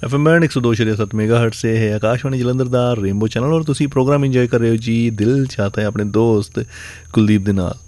FM band 102.7 megahertz से है आकाशवाणी जलंधर दा रेनबो चैनल और तुसी प्रोग्राम इंजॉय कर रहे हो जी दिल चाहता है अपने दोस्त कुलदीप दे नाल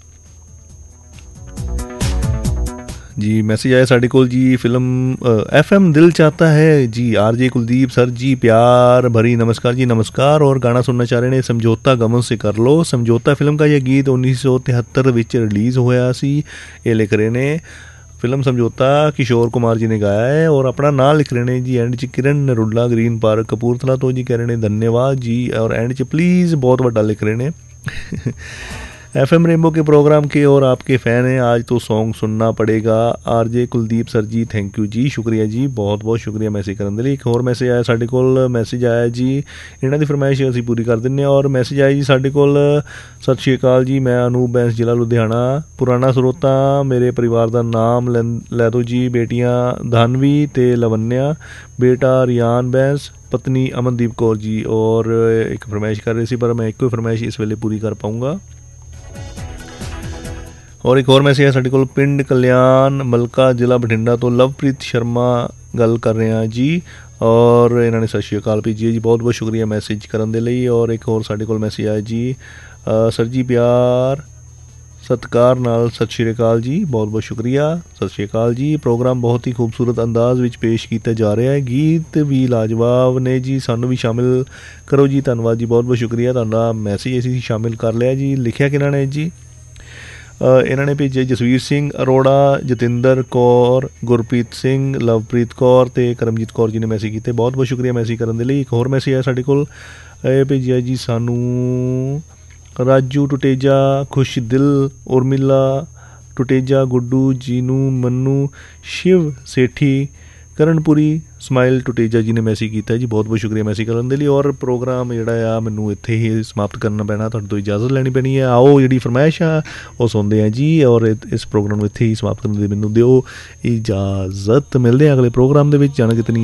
जी। मैसेज आया साढ़े कोल जी फिल्म FM दिल चाहता है जी। RJ कुलदीप सर जी प्यार भरी नमस्कार जी नमस्कार। और गाना सुनना चाह रहे हैं समझौता गमन से कर लो। समझौता फिल्म का यह गीत 1973 विच रिलीज़ होया सी। ये लिख रहे ने फिल्म समझौता किशोर कुमार जी ने गाया है और अपना नाम लिख रहे हैं जी एंड च किरण नरुला ग्रीन पार्क कपूरथला तो जी कह रहे हैं धन्यवाद जी। और एंड च प्लीज़ बहुत बड़ा लिख रहे हैं FM रेनबो के प्रोग्राम के और आपके फ़ैन हैं आज तो सॉन्ग सुनना पड़ेगा। RJ Kuldeep sir ji thank you जी शुक्रिया जी बहुत बहुत शुक्रिया मैसेज करने लिए। एक होर मैसेज आया साढ़े कोल मैसेज आया जी इन्हों की फरमाइश असी पूरी कर दें। और मैसेज आया जी साढ़े कोल सत श्री अकाल जी मैं अनूप बैंस जिला लुधियाना पुराना स्रोता मेरे परिवार का नाम लै दो जी। बेटियां धानवी ते लवन्या बेटा रियान बैंस पत्नी अमनदीप कौर जी। और एक फरमाइश कर रहे थे पर मैं एक ही फरमाइश इस वेले पूरी कर पाऊँगा। और एक और मैसेज है साढ़े कोल पिंड कल्याण मलका जिला बठिंडा तो लवप्रीत शर्मा गल कर रहे हैं जी। और इन्होंने सत श्री अकाल भेजी है जी बहुत बहुत शुक्रिया मैसेज करने के लिए। और एक और साढ़े कोल मैसेज आया जी सर जी प्यार सत्कार नाल सत श्री अकाल जी बहुत बहुत शुक्रिया सत श्री अकाल जी। प्रोग्राम बहुत ही खूबसूरत अंदाज विच पेश किया जा रहा है गीत भी लाजवाब ने जी सानू भी शामिल करो जी धन्यवाद जी बहुत बहुत शुक्रिया तुहाडा मैसेज असीं शामिल कर लिया जी। लिखिया किन्हां ने जी इन्होंने भेजे जसवीर सिंह अरोड़ा जतिंदर कौर गुरप्रीत सिंह लवप्रीत कौर ते करमजीत कौर जी ने मैसेज किए बहुत बहुत शुक्रिया मैसेज करने के लिए। एक होर मैसेज है साढ़े कोल भेजिया जी सानू राजू टुटेजा खुश दिल उर्मिला टुटेजा गुड्डू जीनू मन्नू शिव सेठी करनपुरी स्माइल टुटेजा जी ने मैसेज किया जी बहुत बहुत शुक्रिया मैसेज करने के लिए। और प्रोग्राम जोड़ा आ मैनू इत्थे ही समाप्त करना पैना तुहाडे तो इजाजत लैनी पैनी है। आओ जी फरमाइश आ वो सुनते हैं जी और इस प्रोग्राम इत्थे ही समाप्त करने की मैनू दिओ इजाजत। मिलते हैं अगले प्रोग्राम के जाना कितनी